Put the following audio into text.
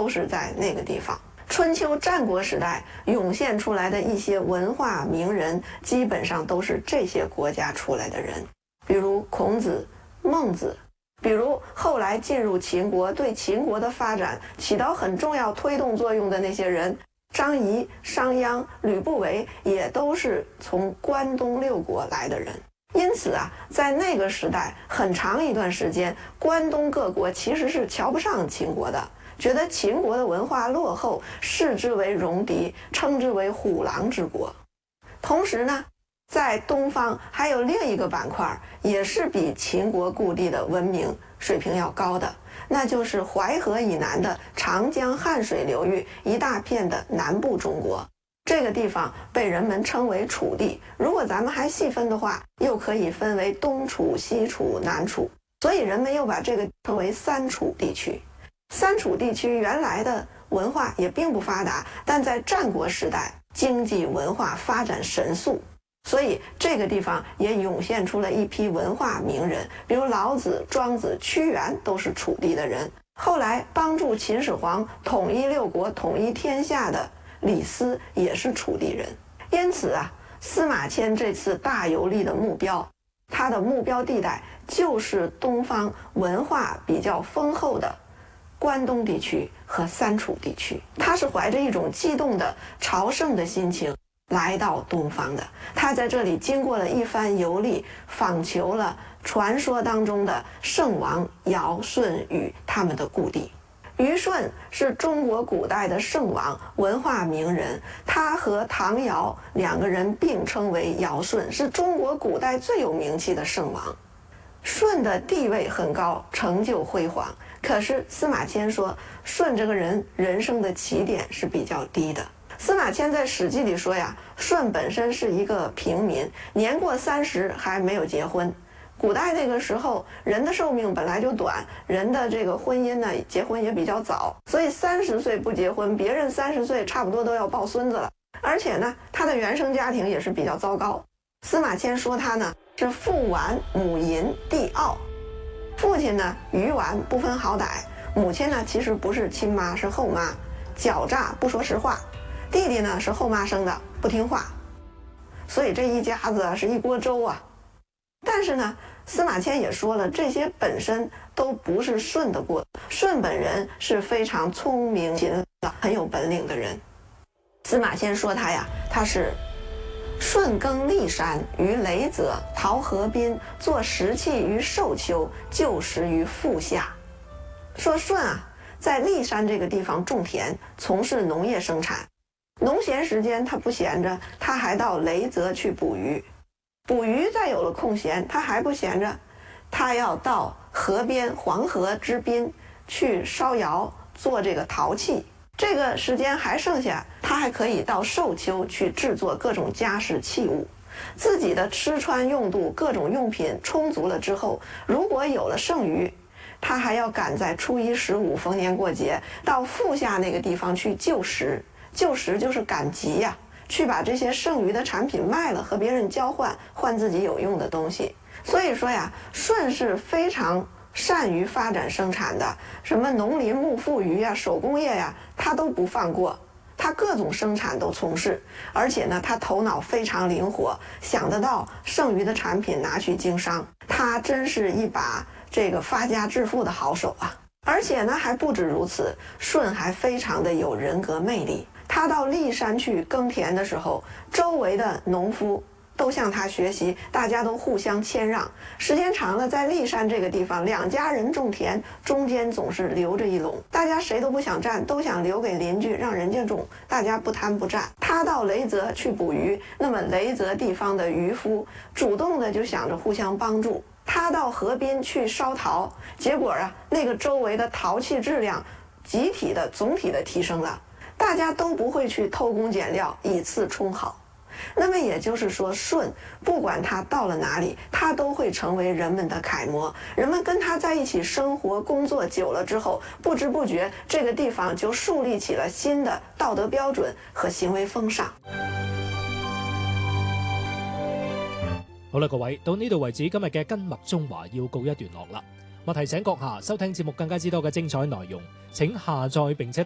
是在那个地方。春秋战国时代涌现出来的一些文化名人，基本上都是这些国家出来的人，比如孔子、孟子，比如后来进入秦国，对秦国的发展起到很重要推动作用的那些人，张仪、商鞅、吕不韦也都是从关东六国来的人。因此啊，在那个时代很长一段时间，关东各国其实是瞧不上秦国的，觉得秦国的文化落后，视之为戎狄，称之为虎狼之国。同时呢，在东方还有另一个板块，也是比秦国故地的文明水平要高的，那就是淮河以南的长江汉水流域一大片的南部中国。这个地方被人们称为楚地，如果咱们还细分的话，又可以分为东楚、西楚、南楚，所以人们又把这个称为三楚地区。三楚地区原来的文化也并不发达，但在战国时代经济文化发展神速，所以这个地方也涌现出了一批文化名人，比如老子、庄子、屈原都是楚地的人。后来帮助秦始皇统一六国、统一天下的李斯也是楚地人。因此啊，司马迁这次大游历的目标，他的目标地带就是东方文化比较丰厚的关东地区和三楚地区。他是怀着一种激动的朝圣的心情来到东方的。他在这里经过了一番游历，访求了传说当中的圣王尧、舜、禹他们的故地。虞舜是中国古代的圣王，文化名人，他和唐尧两个人并称为尧舜，是中国古代最有名气的圣王。舜的地位很高，成就辉煌，可是司马迁说舜这个人人生的起点是比较低的。司马迁在《史记》里说呀，舜本身是一个平民，年过30还没有结婚。古代那个时候人的寿命本来就短，人的这个婚姻呢，结婚也比较早，所以30岁不结婚，别人30岁差不多都要抱孙子了。而且呢，他的原生家庭也是比较糟糕。司马迁说他呢是父绾母淫弟傲，父亲呢愚顽不分好歹，母亲呢其实不是亲妈是后妈，狡诈不说实话，弟弟呢是后妈生的不听话，所以这一家子是一锅粥啊。但是呢，司马迁也说了，这些本身都不是舜的过，舜本人是非常聪明勤劳很有本领的人。司马迁说他呀，他是舜耕骊山于雷泽，陶河滨，作石器于寿丘，就食于腹下。说舜啊，在骊山这个地方种田，从事农业生产，农闲时间他不闲着，他还到雷泽去捕鱼。捕鱼再有了空闲，他还不闲着，他要到河边黄河之滨去烧窑做这个陶器。这个时间还剩下，他还可以到寿丘去制作各种家饰器物。自己的吃穿用度各种用品充足了之后，如果有了剩余，他还要赶在初一十五逢年过节到腹下那个地方去救食。救食就是赶集呀，去把这些剩余的产品卖了，和别人交换，换自己有用的东西。所以说呀，舜是非常善于发展生产的，什么农林牧副渔呀、手工业呀，他都不放过，他各种生产都从事。而且呢，他头脑非常灵活，想得到剩余的产品拿去经商，他真是一把这个发家致富的好手啊。而且呢，还不止如此，舜还非常的有人格魅力。他到骊山去耕田的时候，周围的农夫都向他学习，大家都互相谦让。时间长了，在骊山这个地方，两家人种田，中间总是留着一垄，大家谁都不想占，都想留给邻居，让人家种，大家不贪不占。他到雷泽去捕鱼，那么雷泽地方的渔夫主动的就想着互相帮助。他到河滨去烧陶，结果啊，那个周围的陶器质量集体的总体的提升了，大家都不会去偷工减料以次充好。那么也就是说，舜不管他到了哪里，他都会成为人们的楷模。人们跟他在一起生活工作久了之後，不知不覺這個地方就樹立起了新的道德標準和行為風尚。 好啦，各位，到呢度為止，今日嘅跟脈中華要告一段落啦。我提醒閣下收聽節目更加之多嘅精彩內容，請下載並且